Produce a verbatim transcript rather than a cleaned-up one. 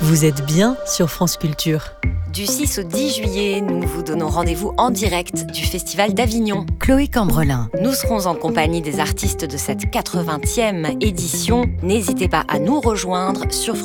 Vous êtes bien sur France Culture. Du six au dix juillet, nous vous donnons rendez-vous en direct du Festival d'Avignon. Chloé Cambrelin. Nous serons en compagnie des artistes de cette quatre-vingtième édition. N'hésitez pas à nous rejoindre sur